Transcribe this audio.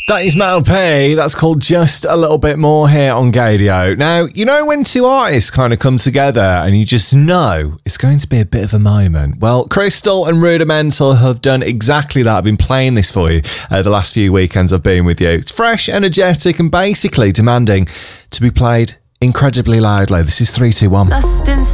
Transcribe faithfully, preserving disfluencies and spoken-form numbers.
That is Mel P. That's called Just a Little Bit More here on Gadio. Now, you know when two artists kind of come together and you just know it's going to be a bit of a moment? Well, Crystal and Rudimental have done exactly that. I've been playing this for you uh, the last few weekends I've been with you. It's fresh, energetic, and basically demanding to be played incredibly loudly. This is three two one. Lost in